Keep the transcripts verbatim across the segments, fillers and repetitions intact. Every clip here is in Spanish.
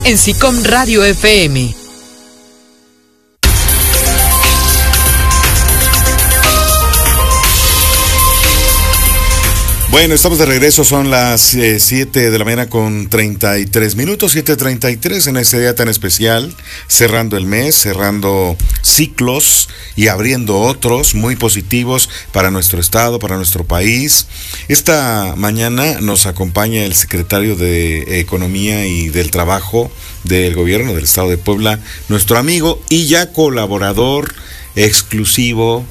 En SICOM Radio F M. Bueno, estamos de regreso, son las siete eh, de la mañana con treinta y tres minutos, siete treinta y tres en este día tan especial, cerrando el mes, cerrando ciclos y abriendo otros muy positivos para nuestro estado, para nuestro país. Esta mañana nos acompaña el secretario de Economía y del Trabajo del Gobierno del Estado de Puebla, nuestro amigo y ya colaborador exclusivo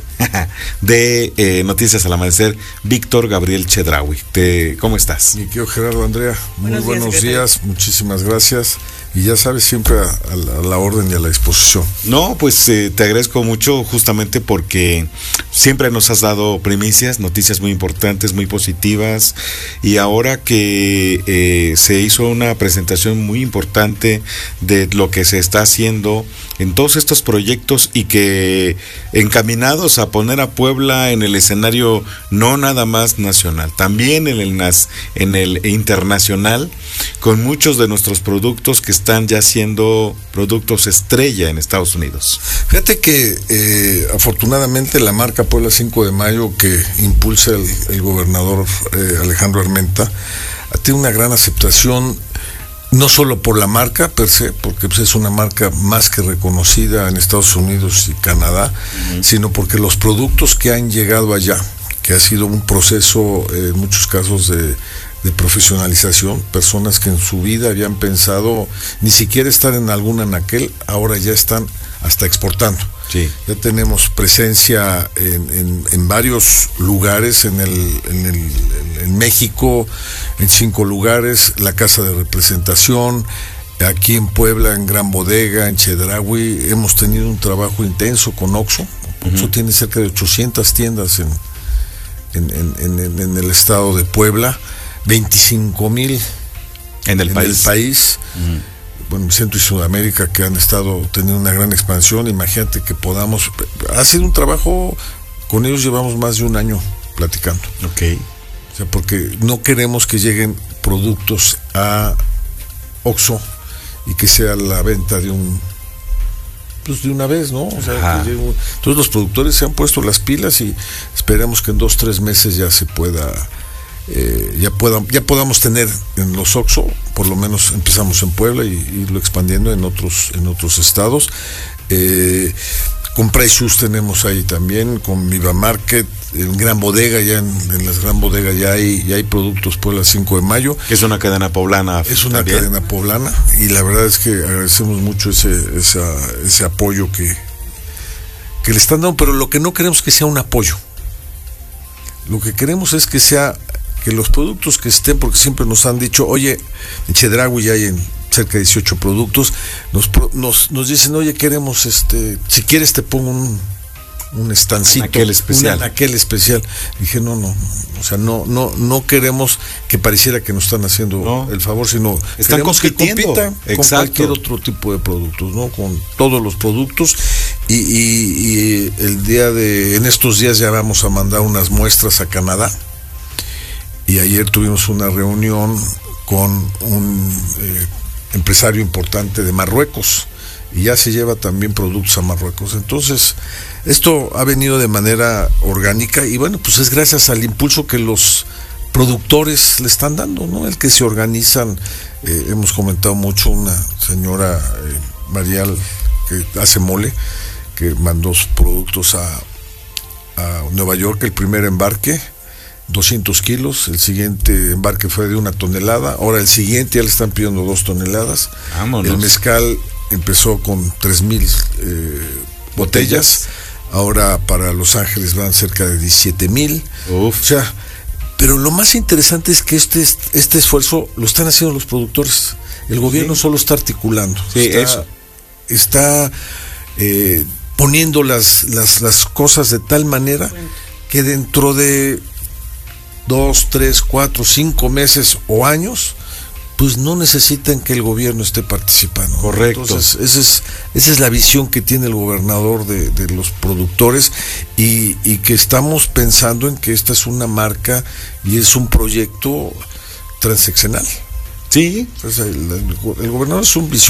de eh, Noticias al Amanecer, Víctor Gabriel Chedraui. Te, ¿Cómo estás? Mi querido Gerardo, Andrea, muy buenos, buenos días, días, muchísimas gracias. Y ya sabes, siempre a, a, la, a la orden y a la disposición. No, pues eh, te agradezco mucho justamente porque siempre nos has dado primicias, noticias muy importantes, muy positivas. Y ahora que eh, se hizo una presentación muy importante de lo que se está haciendo en todos estos proyectos y que encaminados a poner a Puebla en el escenario no nada más nacional, también en el, en el internacional, con muchos de nuestros productos que están ya siendo productos estrella en Estados Unidos. Fíjate que eh, afortunadamente la marca Puebla cinco de mayo que impulsa el, el gobernador eh, Alejandro Armenta tiene una gran aceptación, no solo por la marca per se, porque pues, es una marca más que reconocida en Estados Unidos y Canadá, uh-huh. sino porque los productos que han llegado allá, que ha sido un proceso eh, en muchos casos de de profesionalización, personas que en su vida habían pensado ni siquiera estar en algún anaquel, ahora ya están hasta exportando. Sí. Ya tenemos presencia en, en, en varios lugares, en, el, en, el, en México, en cinco lugares, la casa de representación, aquí en Puebla, en Gran Bodega, en Chedraui, hemos tenido un trabajo intenso con Oxxo. Oxxo uh-huh. tiene cerca de ochocientas tiendas en, en, en, en, en el estado de Puebla, veinticinco mil en el en país, el país. Uh-huh. Bueno, Centro y Sudamérica, que han estado teniendo una gran expansión. Imagínate que podamos, ha sido un trabajo, con ellos llevamos más de un año platicando. Ok. O sea, porque no queremos que lleguen productos a Oxxo y que sea la venta de un pues de una vez, ¿no? O sea, que llegue, entonces los productores se han puesto las pilas y esperamos que en dos, tres meses ya se pueda Eh, ya pueda, ya podamos tener en los Oxxo, por lo menos empezamos en Puebla y irlo expandiendo en otros en otros estados. Eh, con Price Shoes tenemos ahí también, con Viva Market, en Gran Bodega, ya en, en las Gran Bodega ya hay, ya hay productos Puebla cinco de mayo. Es una cadena poblana. Es una también. cadena poblana y la verdad es que agradecemos mucho ese, esa, ese apoyo que, que le están dando, pero lo que no queremos es que sea un apoyo. Lo que queremos es que sea que los productos que estén, porque siempre nos han dicho, oye, en Chedraui ya hay en cerca de dieciocho productos, nos, nos, nos dicen, oye, queremos, este, si quieres te pongo un, un estancito, aquel especial. Un aquel especial. Dije, no, no, o sea, no, no, no queremos que pareciera que nos están haciendo no. el favor, sino están compitiendo que compitan con cualquier otro tipo de productos, ¿no? Con todos los productos y, y, y el día de, en estos días ya vamos a mandar unas muestras a Canadá. Y ayer tuvimos una reunión con un eh, empresario importante de Marruecos y ya se lleva también productos a Marruecos. Entonces, esto ha venido de manera orgánica y bueno, pues es gracias al impulso que los productores le están dando, ¿no? El que se organizan, eh, hemos comentado mucho, una señora eh, Marial que hace mole, que mandó productos a, a Nueva York, el primer embarque, doscientos kilos, el siguiente embarque fue de una tonelada, ahora el siguiente ya le están pidiendo dos toneladas. Vámonos. El mezcal empezó con tres mil eh, botellas, ahora para Los Ángeles van cerca de diecisiete mil. O sea, pero lo más interesante es que este, este esfuerzo lo están haciendo los productores, el gobierno sí. solo está articulando, sí, está, eso. está eh, poniendo las, las, las cosas de tal manera que dentro de dos, tres, cuatro, cinco meses o años, pues no necesitan que el gobierno esté participando. Correcto. Entonces, esa es, esa es la visión que tiene el gobernador de, de los productores y, y que estamos pensando en que esta es una marca y es un proyecto transeccional. Sí. Pues el, el, el gobernador es un visionario.